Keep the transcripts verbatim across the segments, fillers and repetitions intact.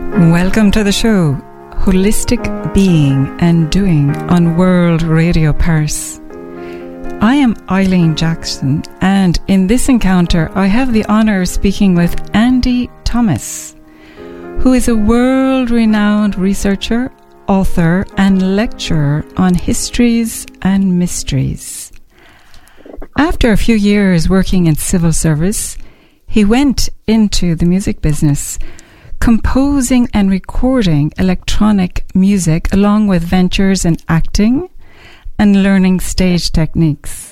Welcome to the show, Holistic Being and Doing on World Radio Paris. I am Eileen Jackson, and in this encounter I have the honour of speaking with Andy Thomas, who is a world-renowned researcher, author and lecturer on histories and mysteries. After a few years working in civil service, he went into the music business, composing and recording electronic music along with ventures in acting and learning stage techniques.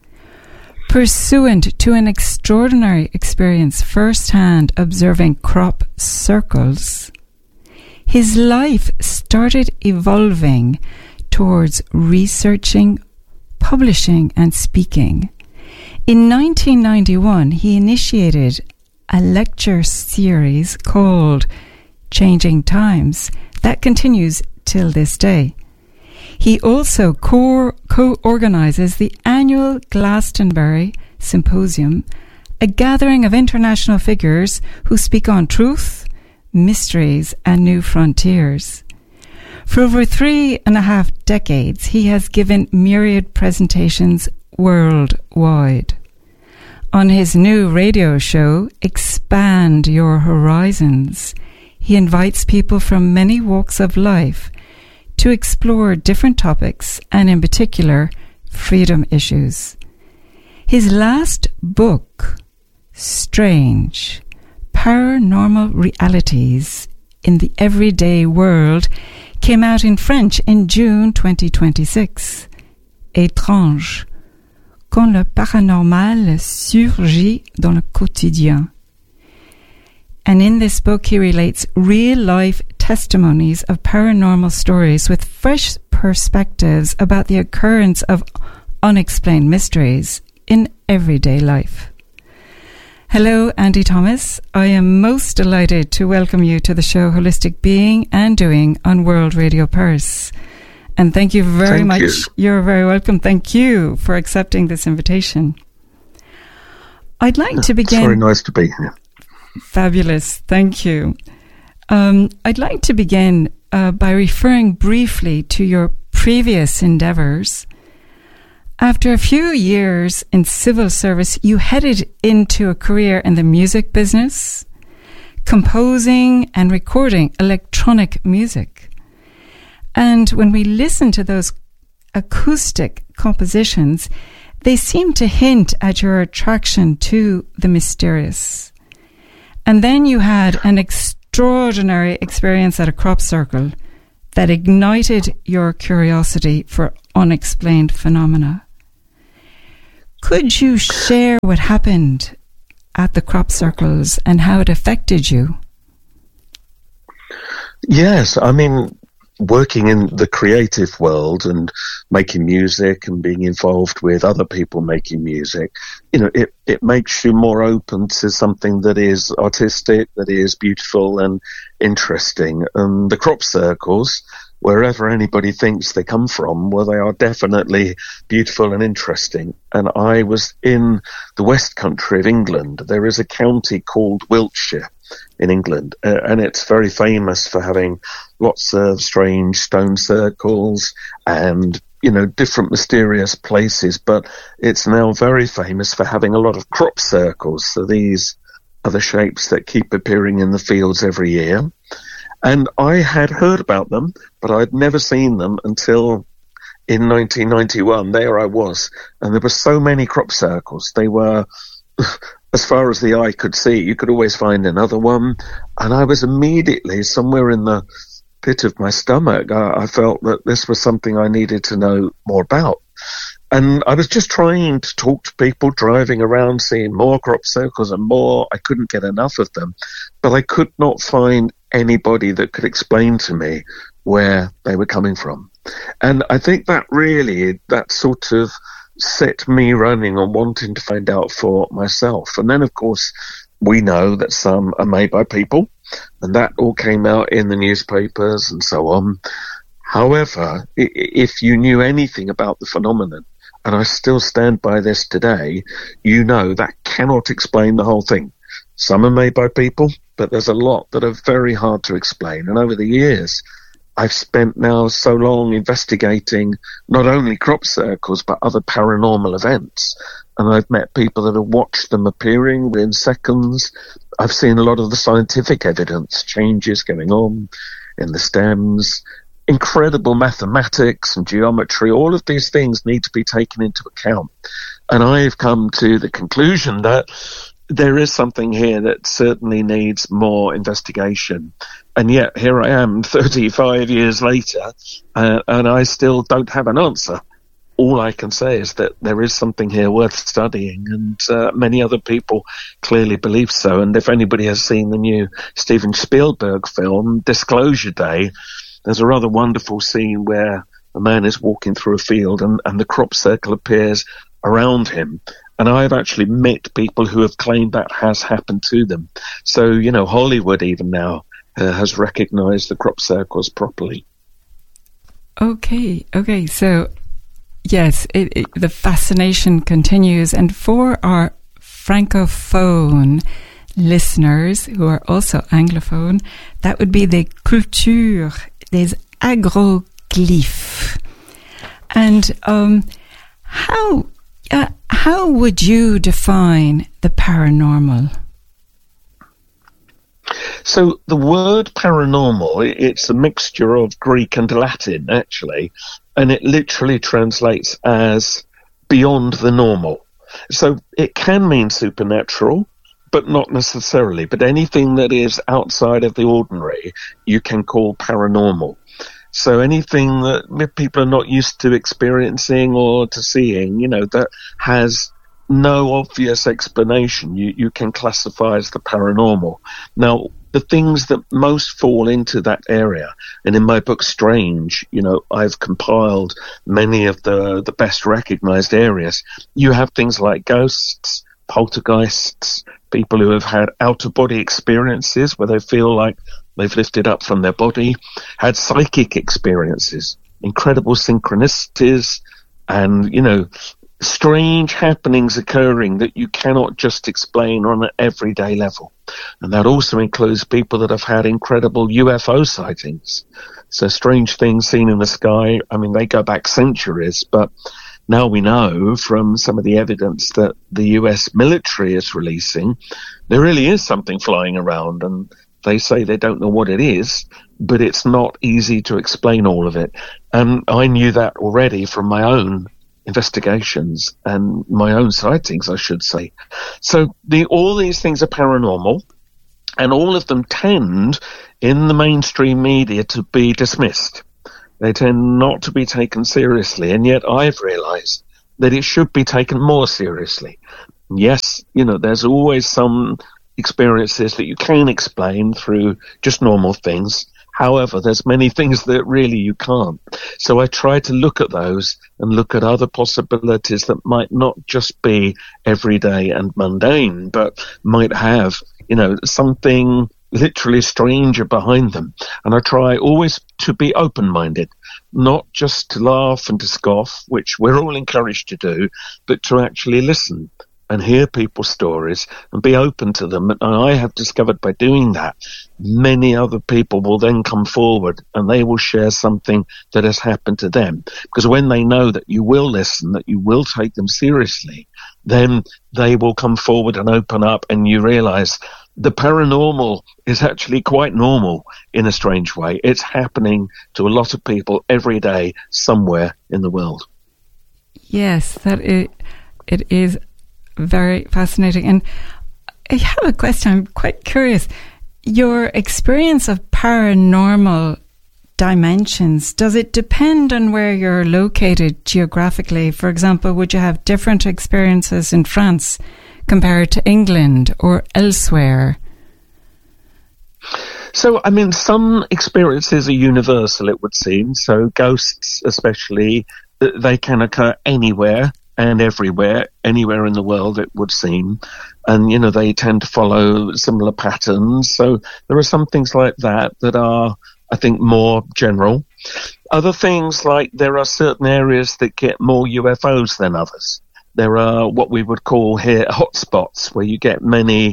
Pursuant to an extraordinary experience firsthand observing crop circles, his life started evolving towards researching, publishing and speaking. In nineteen ninety-one, he initiated a lecture series called Changing Times that continues till this day. He also co- co-organizes the annual Glastonbury Symposium, a gathering of international figures who speak on truth, mysteries and new frontiers. For over three and a half decades, he has given myriad presentations worldwide. On his new radio show, Expand Your Horizons, he invites people from many walks of life to explore different topics and, in particular, freedom issues. His last book, Strange, Paranormal Realities in the Everyday World, came out in French in June twenty twenty-six. Étrange, quand le paranormal surgit dans le quotidien. And in this book he relates real-life testimonies of paranormal stories with fresh perspectives about the occurrence of unexplained mysteries in everyday life. Hello, Andy Thomas. I am most delighted to welcome you to the show Holistic Being and Doing on World Radio Paris. And thank you very thank much. You. You're very welcome. Thank you for accepting this invitation. I'd like to begin... It's very nice to be here. Fabulous. Thank you. Um, I'd like to begin uh, by referring briefly to your previous endeavours. After a few years in civil service, you headed into a career in the music business, composing and recording electronic music. And when we listen to those acoustic compositions, they seem to hint at your attraction to the mysterious. And then you had an extraordinary experience at a crop circle that ignited your curiosity for unexplained phenomena. Could you share what happened at the crop circles and how it affected you? Yes, I mean, working in the creative world and making music and being involved with other people making music, you know, it, it makes you more open to something that is artistic, that is beautiful and interesting. And the crop circles, wherever anybody thinks they come from, well, they are definitely beautiful and interesting. And I was in the West Country of England. There is a county called Wiltshire in England, uh, and it's very famous for having lots of strange stone circles and, you know, different mysterious places, but it's now very famous for having a lot of crop circles. So these are the shapes that keep appearing in the fields every year. And I had heard about them, but I'd never seen them until in nineteen ninety-one. There I was, and there were so many crop circles. They were... as far as the eye could see, you could always find another one. And I was immediately somewhere in the pit of my stomach. I, I felt that this was something I needed to know more about. And I was just trying to talk to people, driving around, seeing more crop circles and more. I couldn't get enough of them. But I could not find anybody that could explain to me where they were coming from. And I think that really, that sort of set me running on wanting to find out for myself. And then, of course, we know that some are made by people, and that all came out in the newspapers and so on. However, if you knew anything about the phenomenon, and I still stand by this today, you know that cannot explain the whole thing. Some are made by people, but there's a lot that are very hard to explain. And over the years, I've spent now so long investigating not only crop circles, but other paranormal events. And I've met people that have watched them appearing within seconds. I've seen a lot of the scientific evidence, changes going on in the stems, incredible mathematics and geometry. All of these things need to be taken into account. And I've come to the conclusion that there is something here that certainly needs more investigation. And yet here I am thirty-five years later, uh, and I still don't have an answer. All I can say is that there is something here worth studying, and uh, many other people clearly believe so. And if anybody has seen the new Steven Spielberg film, Disclosure Day, there's a rather wonderful scene where a man is walking through a field and, and the crop circle appears around him. And I've actually met people who have claimed that has happened to them. So, you know, Hollywood even now uh, has recognized the crop circles properly. Okay, okay. So, yes, it, it, the fascination continues. And for our francophone listeners who are also anglophone, that would be the culture des agroglyphes. And um, how... Uh, how would you define the paranormal? So the word paranormal, it's a mixture of Greek and Latin, actually, and it literally translates as beyond the normal. So it can mean supernatural, but not necessarily. But anything that is outside of the ordinary, you can call paranormal. So anything that people are not used to experiencing or to seeing, you know, that has no obvious explanation, you, you can classify as the paranormal. Now, the things that most fall into that area, and in my book Strange, you know, I've compiled many of the, the best recognized areas. You have things like ghosts, poltergeists, people who have had out-of-body experiences where they feel like they've lifted up from their body, had psychic experiences, incredible synchronicities, and, you know, strange happenings occurring that you cannot just explain on an everyday level. And that also includes people that have had incredible U F O sightings. So strange things seen in the sky, I mean, they go back centuries, but now we know from some of the evidence that the U S military is releasing, there really is something flying around, and they say they don't know what it is, but it's not easy to explain all of it. And I knew that already from my own investigations and my own sightings, I should say. So the, all these things are paranormal, and all of them tend in the mainstream media to be dismissed. They tend not to be taken seriously, and yet I've realized that it should be taken more seriously. Yes, you know, there's always some experiences that you can explain through just normal things. However, there's many things that really you can't. So I try to look at those and look at other possibilities that might not just be everyday and mundane, but might have, you know, something literally stranger behind them. And I try always to be open-minded, not just to laugh and to scoff, which we're all encouraged to do, but to actually listen and hear people's stories and be open to them. And I have discovered by doing that, many other people will then come forward and they will share something that has happened to them. Because when they know that you will listen, that you will take them seriously, then they will come forward and open up, and you realize the paranormal is actually quite normal in a strange way. It's happening to a lot of people every day somewhere in the world. Yes, that it, it is very fascinating. And I have a question. I'm quite curious. Your experience of paranormal dimensions, does it depend on where you're located geographically? For example, would you have different experiences in France compared to England or elsewhere? So, I mean, some experiences are universal, it would seem. So ghosts especially, they can occur anywhere and everywhere, anywhere in the world, it would seem. And, you know, they tend to follow similar patterns. So there are some things like that that are, I think, more general. Other things like there are certain areas that get more U F Os than others. There are what we would call here hotspots, where you get many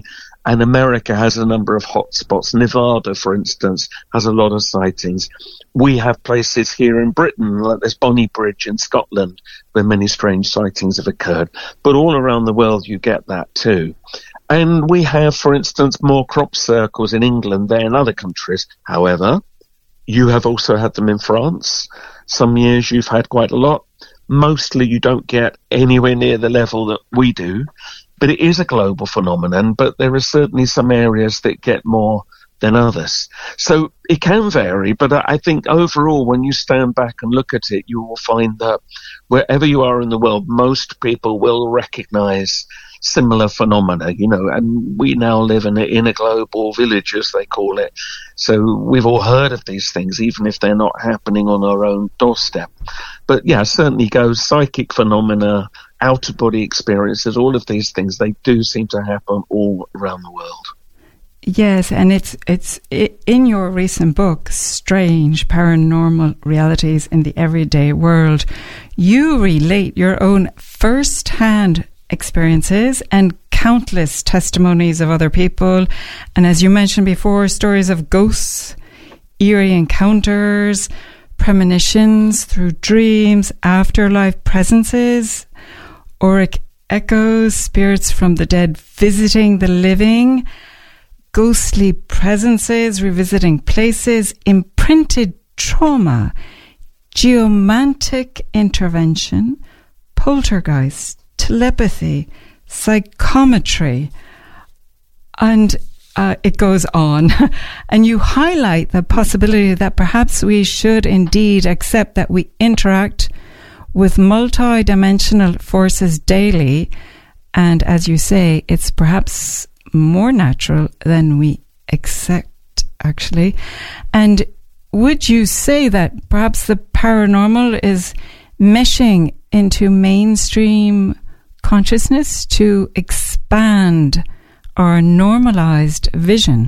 And America has a number of hotspots. Nevada, for instance, has a lot of sightings. We have places here in Britain, like there's Bonnie Bridge in Scotland, where many strange sightings have occurred. But all around the world, you get that too. And we have, for instance, more crop circles in England than in other countries. However, you have also had them in France. Some years you've had quite a lot. Mostly you don't get anywhere near the level that we do. But it is a global phenomenon, but there are certainly some areas that get more than others. So it can vary, but I think overall, when you stand back and look at it, you will find that wherever you are in the world, most people will recognize similar phenomena, you know, and we now live in a, in a global village, as they call it. So we've all heard of these things, even if they're not happening on our own doorstep. But yeah, certainly goes psychic phenomena, out-of-body experiences, all of these things, they do seem to happen all around the world. Yes, and it's it's it, in your recent book, Strange Paranormal Realities in the Everyday World, you relate your own first-hand experiences and countless testimonies of other people. And as you mentioned before, stories of ghosts, eerie encounters, premonitions through dreams, afterlife presences, auric echoes, spirits from the dead visiting the living, ghostly presences revisiting places, imprinted trauma, geomantic intervention, poltergeist, telepathy, psychometry, and uh, it goes on. And you highlight the possibility that perhaps we should indeed accept that we interact with multi-dimensional forces daily, and as you say, it's perhaps more natural than we accept, actually. And would you say that perhaps the paranormal is meshing into mainstream consciousness to expand our normalized vision?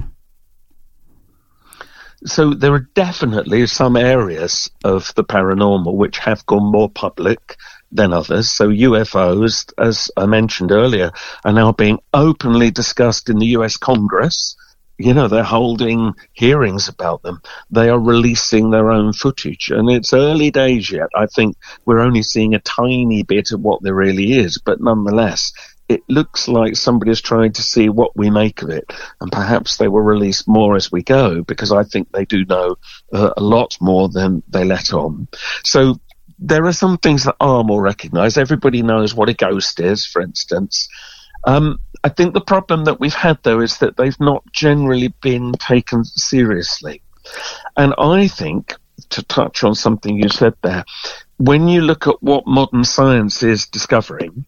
So there are definitely some areas of the paranormal which have gone more public than others. So U F Os, as I mentioned earlier, are now being openly discussed in the U S Congress. You know, they're holding hearings about them. They are releasing their own footage. And it's early days yet. I think we're only seeing a tiny bit of what there really is. But nonetheless, it looks like somebody's trying to see what we make of it. And perhaps they will release more as we go, because I think they do know uh, a lot more than they let on. So there are some things that are more recognized. Everybody knows what a ghost is, for instance. Um, I think the problem that we've had, though, is that they've not generally been taken seriously. And I think, to touch on something you said there, when you look at what modern science is discovering,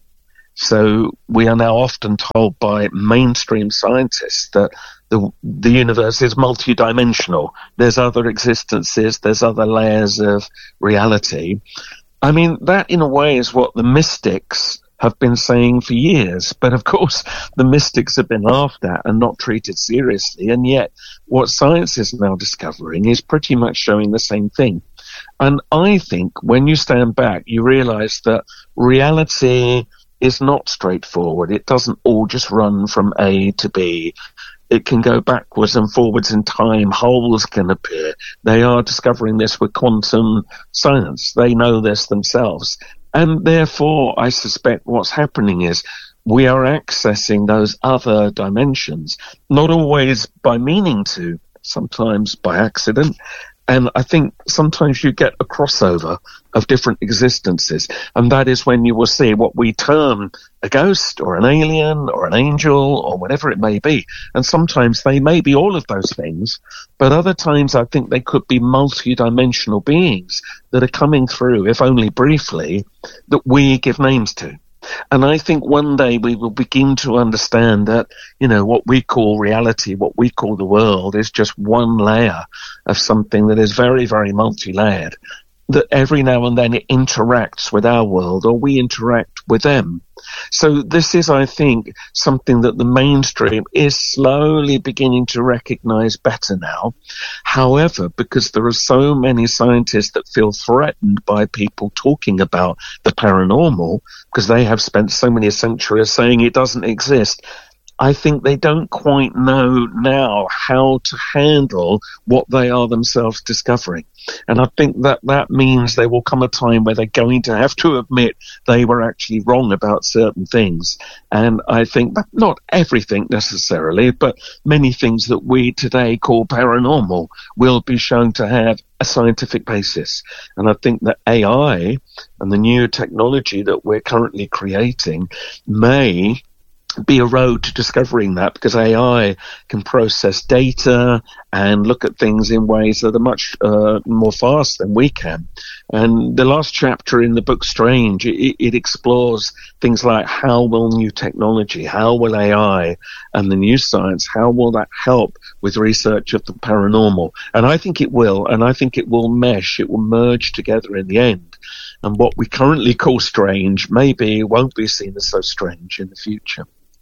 so we are now often told by mainstream scientists that the, the universe is multidimensional. There's other existences, there's other layers of reality. I mean, that in a way is what the mystics have been saying for years. But of course, the mystics have been laughed at and not treated seriously. And yet what science is now discovering is pretty much showing the same thing. And I think when you stand back, you realize that reality is not straightforward. It doesn't all just run from A to B. It can go backwards and forwards in time. Holes can appear. They are discovering this with quantum science. They know this themselves. And therefore, I suspect what's happening is we are accessing those other dimensions, not always by meaning to, sometimes by accident. And I think sometimes you get a crossover of different existences, and that is when you will see what we term a ghost or an alien or an angel or whatever it may be. And sometimes they may be all of those things, but other times I think they could be multi-dimensional beings that are coming through, if only briefly, that we give names to. And I think one day we will begin to understand that, you know, what we call reality, what we call the world, is just one layer of something that is very, very multi-layered, that every now and then it interacts with our world or we interact with them. So this is, I think, something that the mainstream is slowly beginning to recognize better now. However, because there are so many scientists that feel threatened by people talking about the paranormal, because they have spent so many centuries saying it doesn't exist, I think they don't quite know now how to handle what they are themselves discovering. And I think that that means there will come a time where they're going to have to admit they were actually wrong about certain things. And I think that not everything necessarily, but many things that we today call paranormal will be shown to have a scientific basis. And I think that A I and the new technology that we're currently creating may be a road to discovering that, because A I can process data and look at things in ways that are much uh, more fast than we can. And the last chapter in the book Strange, it, it explores things like how will new technology, how will A I and the new science, how will that help with research of the paranormal? And I think it will, and I think it will mesh, it will merge together in the end. And what we currently call strange maybe won't be seen as so strange in the future.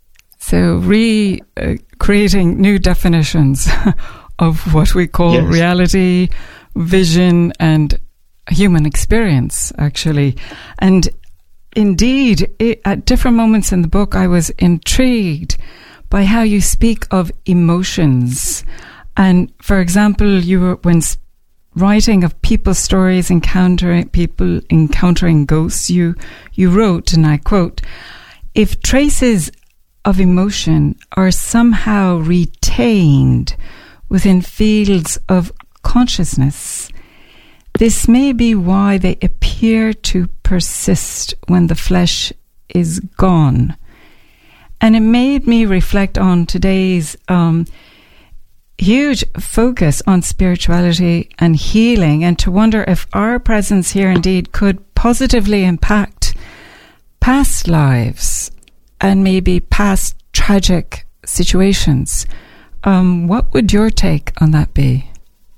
So re-creating uh, new definitions of what we call yes. reality, vision, and human experience, actually. And indeed, it, at different moments in the book, I was intrigued by how you speak of emotions. And for example, you were, when writing of people's stories, encountering people encountering ghosts, you, you wrote, and I quote, "If traces of emotion are somehow retained within fields of consciousness, this may be why they appear to persist when the flesh is gone." And it made me reflect on today's um, huge focus on spirituality and healing, and to wonder if our presence here indeed could positively impact past lives and maybe past tragic situations. Um, what would your take on that be?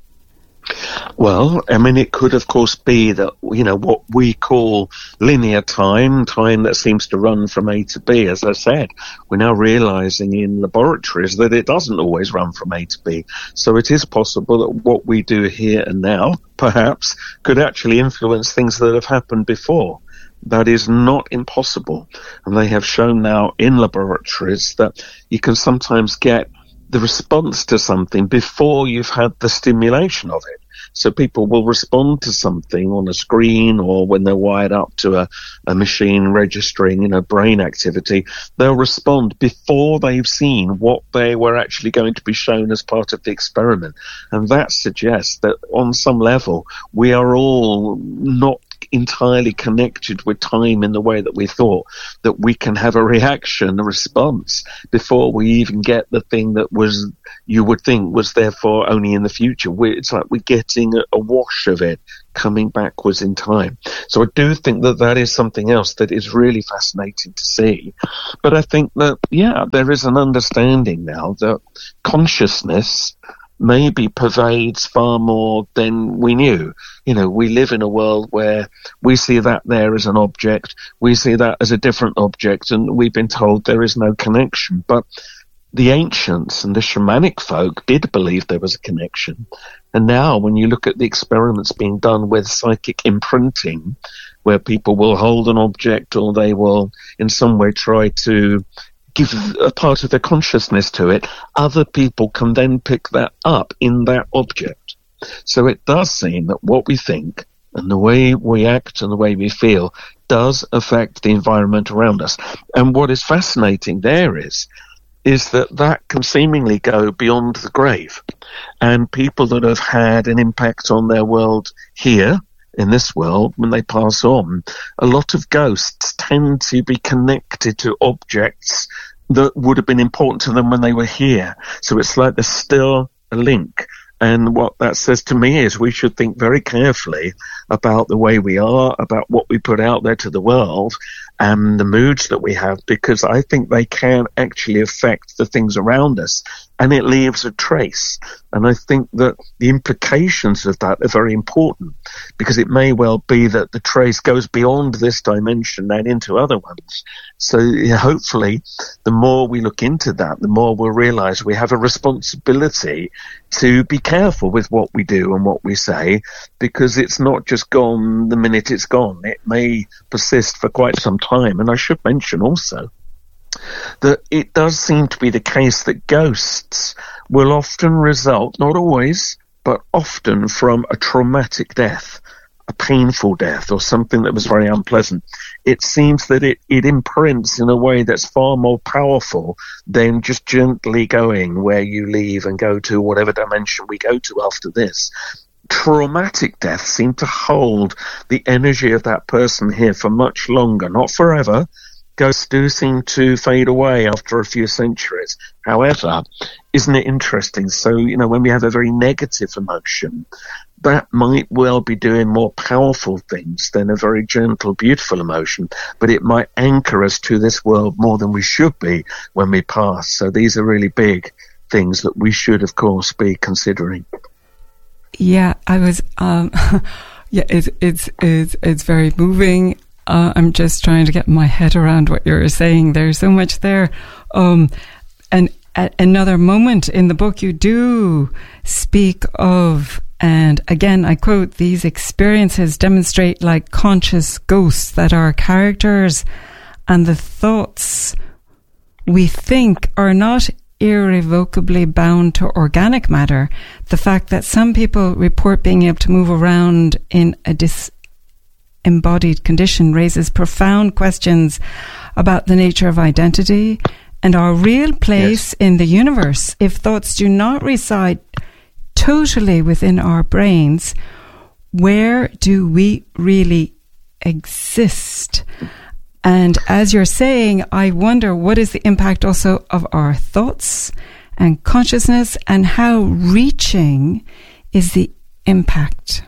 Well, I mean, it could, of course, be that, you know, what we call linear time, time that seems to run from A to B. As I said, we're now realizing in laboratories that it doesn't always run from A to B. So it is possible that what we do here and now, perhaps, could actually influence things that have happened before. That is not impossible. And they have shown now in laboratories that you can sometimes get the response to something before you've had the stimulation of it. So people will respond to something on a screen, or when they're wired up to a, a machine registering, you know, brain activity, they'll respond before they've seen what they were actually going to be shown as part of the experiment. And that suggests that on some level we are all not entirely connected with time in the way that we thought, that we can have a reaction, a response, before we even get the thing that was, you would think was therefore only in the future. We're, it's like we're getting a, a wash of it coming backwards in time. So I do think that that is something else that is really fascinating to see. But I think that, yeah, there is an understanding now that consciousness maybe pervades far more than we knew. You know, we live in a world where we see that there as an object, we see that as a different object, and we've been told there is no connection. But the ancients and the shamanic folk did believe there was a connection. And now when you look at the experiments being done with psychic imprinting, where people will hold an object or they will in some way try to give a part of their consciousness to it, other people can then pick that up in that object. So it does seem that what we think and the way we act and the way we feel does affect the environment around us. And what is fascinating there is, is that that can seemingly go beyond the grave. And people that have had an impact on their world here, in this world, when they pass on, a lot of ghosts tend to be connected to objects that would have been important to them when they were here. So it's like there's still a link. And what that says to me is we should think very carefully about the way we are, about what we put out there to the world, and the moods that we have, because I think they can actually affect the things around us, and it leaves a trace. And I think that the implications of that are very important, because it may well be that the trace goes beyond this dimension and into other ones. So yeah, hopefully the more we look into that, the more we'll realize we have a responsibility to be careful with what we do and what we say, because it's not just gone the minute it's gone. It may persist for quite some time. And I should mention also that it does seem to be the case that ghosts will often result, not always, but often from a traumatic death, a painful death, or something that was very unpleasant. It seems that it, it imprints in a way that's far more powerful than just gently going where you leave and go to whatever dimension we go to after this. Traumatic deaths seem to hold the energy of that person here for much longer, not forever. Ghosts do seem to fade away after a few centuries. However, isn't it interesting? So, you know, when we have a very negative emotion, that might well be doing more powerful things than a very gentle, beautiful emotion, but it might anchor us to this world more than we should be when we pass. So these are really big things that we should, of course, be considering. Yeah, I was, um, yeah, it's, it's, it's, it's very moving. Uh, I'm just trying to get my head around what you're saying. There's so much there. Um, and at another moment in the book, you do speak of, and again, I quote, these experiences demonstrate like conscious ghosts that our characters and the thoughts we think are not irrevocably bound to organic matter. The fact that some people report being able to move around in a dis embodied condition raises profound questions about the nature of identity and our real place yes. in the universe. If thoughts do not reside totally within our brains, where do we really exist? And as you're saying, I wonder what is the impact also of our thoughts and consciousness, and how reaching is the impact?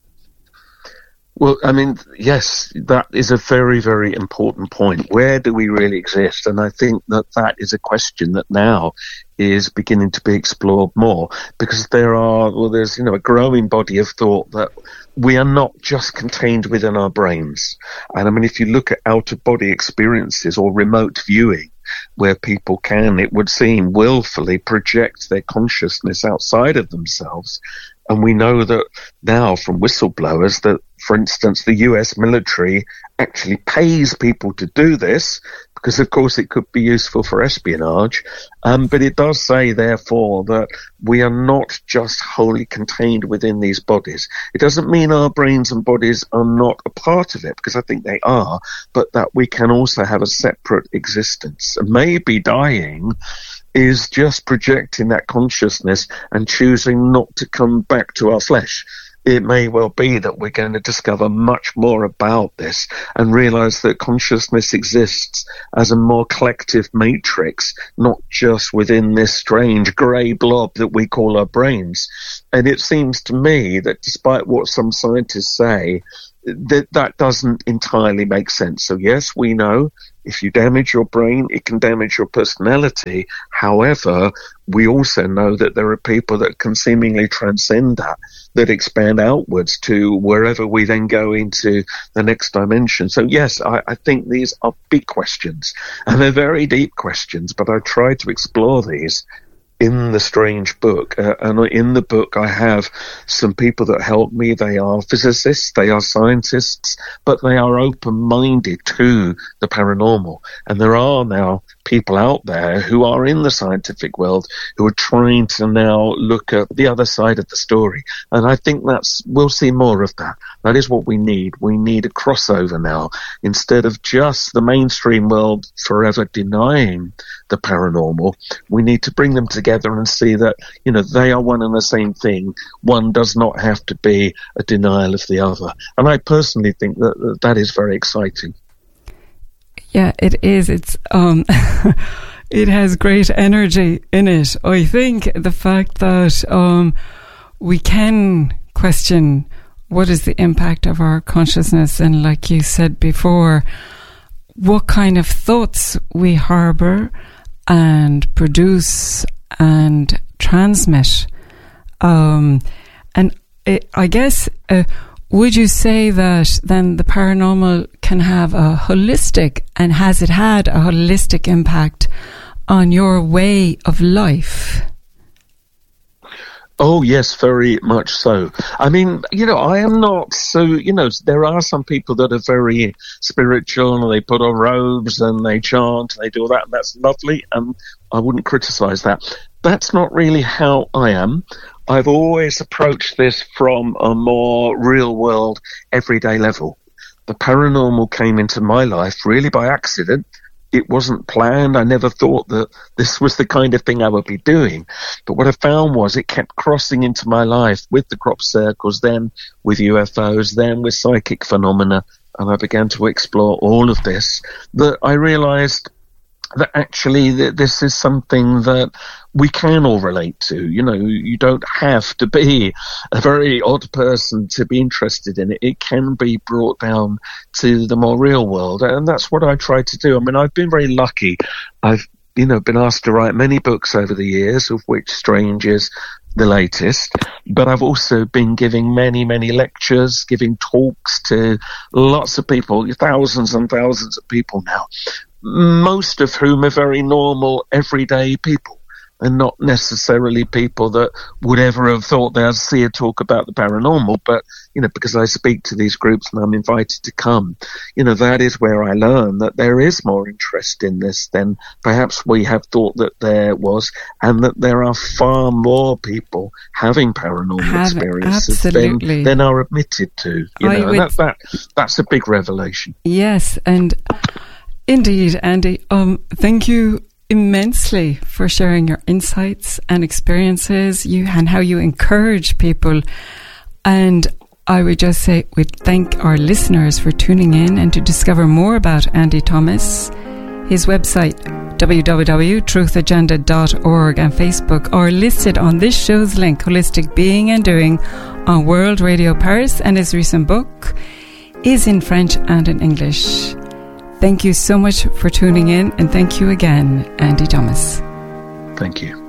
Well, I mean, yes, that is a very, very important point. Where do we really exist? And I think that that is a question that now is beginning to be explored more, because there are, well, there's, you know, a growing body of thought that we are not just contained within our brains. And I mean, if you look at out-of-body experiences or remote viewing, where people can, it would seem, willfully project their consciousness outside of themselves. And we know that now from whistleblowers that, for instance, the U S military actually pays people to do this because, of course, it could be useful for espionage. Um, but it does say, therefore, that we are not just wholly contained within these bodies. It doesn't mean our brains and bodies are not a part of it, because I think they are, but that we can also have a separate existence. And maybe dying is just projecting that consciousness and choosing not to come back to our flesh. It may well be that we're going to discover much more about this and realize that consciousness exists as a more collective matrix, not just within this strange grey blob that we call our brains. And it seems to me that despite what some scientists say, that that doesn't entirely make sense. So yes, we know if you damage your brain, it can damage your personality. However, we also know that there are people that can seemingly transcend that, that expand outwards to wherever we then go into the next dimension. So yes, I, I think these are big questions, and they're very deep questions, but I try to explore these in the Strange book. Uh, and in the book I have some people that help me. They are physicists, they are scientists, but they are open-minded to the paranormal. And there are now people out there who are in the scientific world who are trying to now look at the other side of the story. And I think that's, we'll see more of that. That is what we need. We need a crossover now. Instead of just the mainstream world forever denying the paranormal, we need to bring them together and see that, you know, they are one and the same thing. One does not have to be a denial of the other. And I personally think that that is very exciting. Yeah, it is. It's um, it has great energy in it. I think the fact that um, we can question what is the impact of our consciousness, and like you said before, what kind of thoughts we harbour and produce and transmit. Um, and it, I guess, uh, would you say that then the paranormal can have a holistic, and has it had a holistic impact on your way of life? Oh, yes, very much so. I mean, you know, I am not so, you know, there are some people that are very spiritual and they put on robes and they chant, and they do all that, and that's lovely, and I wouldn't criticize that. That's not really how I am. I've always approached this from a more real-world, everyday level. The paranormal came into my life really by accident. It wasn't planned. I never thought that this was the kind of thing I would be doing. But what I found was it kept crossing into my life with the crop circles, then with U F Os, then with psychic phenomena. And I began to explore all of this, that I realized that actually th- this is something that we can all relate to. You know, you don't have to be a very odd person to be interested in it. It can be brought down to the more real world, and that's what I try to do. I mean, I've been very lucky. I've, you know, been asked to write many books over the years, of which Strange is the latest, but I've also been giving many, many lectures, giving talks to lots of people, thousands and thousands of people now, most of whom are very normal, everyday people, and not necessarily people that would ever have thought they'd see a talk about the paranormal. But, you know, because I speak to these groups and I'm invited to come, you know, that is where I learn that there is more interest in this than perhaps we have thought that there was, and that there are far more people having paranormal have, experiences than, than are admitted to. You I know, would, and that, that, that's a big revelation. Yes, and indeed, Andy, um, thank you immensely for sharing your insights and experiences, you and how you encourage people. And I would just say we thank our listeners for tuning in, and to discover more about Andy Thomas, his website w w w dot truth agenda dot org and Facebook are listed on this show's link, Holistic Being and Doing, on World Radio Paris, and his recent book is in French and in English. Thank you so much for tuning in, and thank you again, Andy Thomas. Thank you.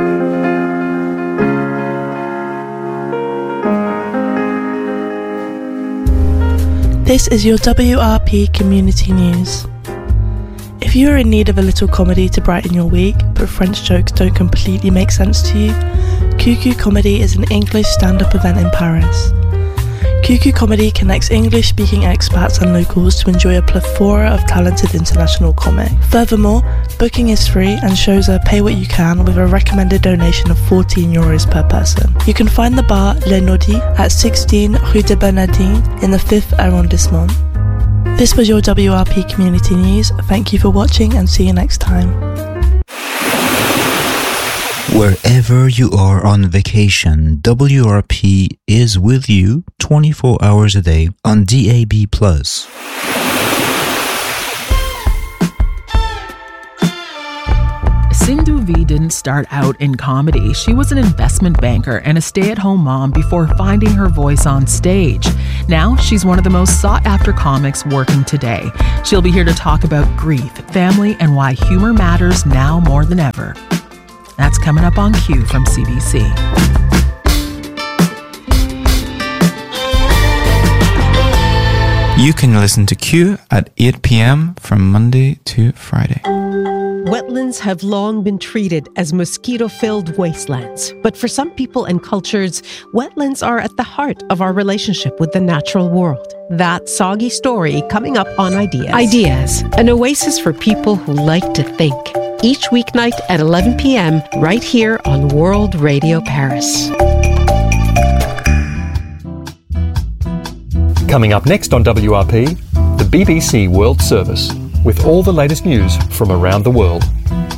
This is your W R P Community News. If you are in need of a little comedy to brighten your week, but French jokes don't completely make sense to you, Cuckoo Comedy is an English stand-up event in Paris. Cuckoo Comedy connects English-speaking expats and locals to enjoy a plethora of talented international comics. Furthermore, booking is free and shows are pay what you can with a recommended donation of fourteen euros per person. You can find the bar Les Nodis at sixteen Rue de Bernardine in the fifth arrondissement. This was your W R P Community News. Thank you for watching, and see you next time. Wherever you are on vacation, W R P is with you twenty-four hours a day on D A B plus. Sindhu V didn't start out in comedy. She was an investment banker and a stay-at-home mom before finding her voice on stage. Now she's one of the most sought-after comics working today. She'll be here to talk about grief, family, and why humor matters now more than ever. That's coming up on Q from C B C. You can listen to Q at eight p.m. from Monday to Friday. Wetlands have long been treated as mosquito-filled wastelands. But for some people and cultures, wetlands are at the heart of our relationship with the natural world. That soggy story coming up on Ideas. Ideas, an oasis for people who like to think. Each weeknight at eleven p.m. right here on World Radio Paris. Coming up next on W R P, the B B C World Service, with all the latest news from around the world.